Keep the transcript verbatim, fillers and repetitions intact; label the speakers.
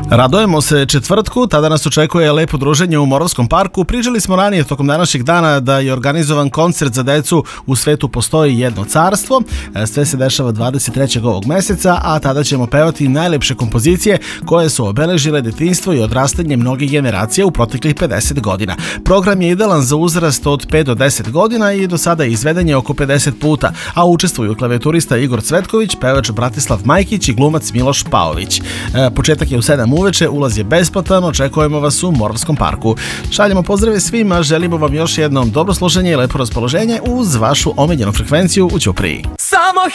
Speaker 1: Radujemo se četvrtku, tada nas očekuje lepo druženje u Moravskom parku. Pričali smo ranije tokom današnjeg dana da je organizovan koncert za decu U svetu postoji jedno carstvo. Sve se dešava dvadeset trećeg ovog meseca, a tada ćemo pevati najlepše kompozicije koje su obeležile detinjstvo i odrastanje mnogih generacija u proteklih pedeset godina. Program je idealan za uzrast od pet do deset godina i do sada je izveden je oko pedeset puta, a učestvuju klavijaturista Igor Cvetković, pevač Bratislav Majkić i glumac Miloš Paović. E, početak je u sedam uveče, ulaz je besplatan, očekujemo vas u Moravskom parku. Šaljemo pozdrave svima, želimo vam još jednom dobro slušanje i lepo raspoloženje uz vašu omiljenu frekvenciju u Ćupriji.
Speaker 2: Samo